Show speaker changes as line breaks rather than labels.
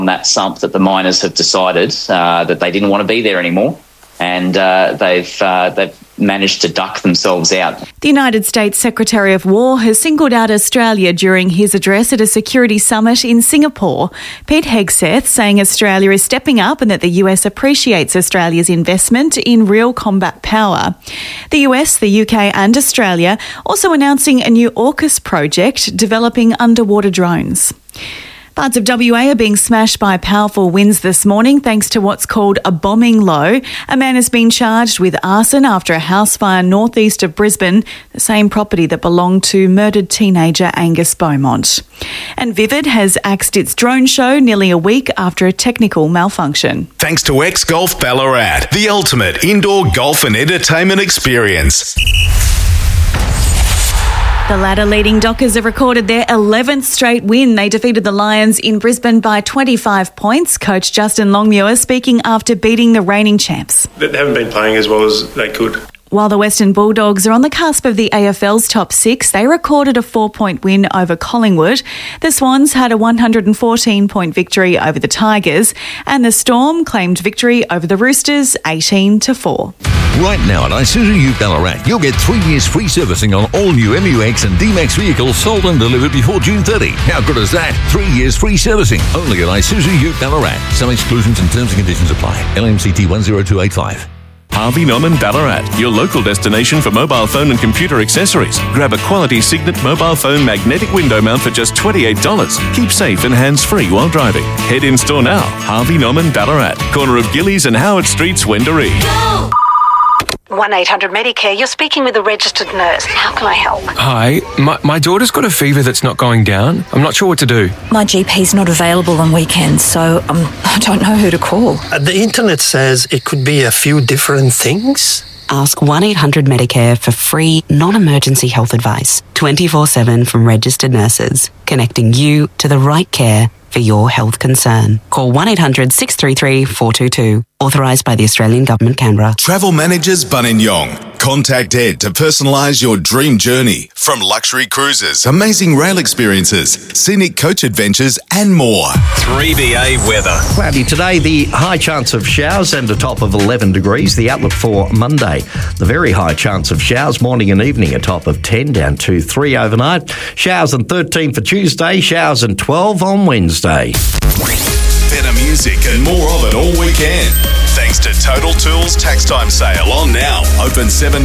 that sump that the miners have decided that they didn't want to be there anymore, and they've managed to duck themselves out.
The United States Secretary of War has singled out Australia during his address at a security summit in Singapore. Pete Hegseth saying Australia is stepping up and that the US appreciates Australia's investment in real combat power. The US, the UK and Australia also announcing a new AUKUS project developing underwater drones. Parts of WA are being smashed by powerful winds this morning thanks to what's called a bombing low. A man has been charged with arson after a house fire northeast of Brisbane, the same property that belonged to murdered teenager Angus Beaumont. And Vivid has axed its drone show nearly a week after a technical malfunction.
Thanks to X Golf Ballarat, the ultimate indoor golf and entertainment experience.
The ladder leading Dockers have recorded their 11th straight win. They defeated the Lions in Brisbane by 25 points. Coach Justin Longmuir speaking after beating the reigning champs.
They haven't been playing as well as they could.
While the Western Bulldogs are on the cusp of the AFL's top six, they recorded a 4-point win over Collingwood. The Swans had a 114-point victory over the Tigers, and the Storm claimed victory over the Roosters 18-4.
Right now at Isuzu Ute Ballarat, you'll get 3 years free servicing on all new MUX and D-Max vehicles sold and delivered before June 30. How good is that? 3 years free servicing only at Isuzu Ute Ballarat. Some exclusions and terms and conditions apply. LMCT 10285.
Harvey Norman Ballarat, your local destination for mobile phone and computer accessories. Grab a quality Signet mobile phone magnetic window mount for just $28. Keep safe and hands-free while driving. Head in store now. Harvey Norman Ballarat, corner of Gillies and Howard Streets, Wendouree.
1-800-Medicare, you're speaking with a registered nurse. How can I help?
Hi, my daughter's got a fever that's not going down. I'm not sure what to do.
My GP's not available on weekends, so I don't know who to call.
The internet says it could be a few different things.
Ask 1-800-Medicare for free, non-emergency health advice. 24/7 from registered nurses, connecting you to the right care for your health concern. Call 1-800-633-422. Authorised by the Australian Government, Canberra.
Travel Managers Buninyong. Contact Ed to personalise your dream journey. From luxury cruises, amazing rail experiences, scenic coach adventures and more.
3BA weather.
Cloudy today, the high chance of showers and a top of 11 degrees. The outlook for Monday, the very high chance of showers morning and evening, a top of 10 down to 3 overnight. Showers and 13 for Tuesday, showers and 12 on Wednesday.
Better music and more of it all weekend. Thanks to Total Tools Tax Time Sale on now. Open 7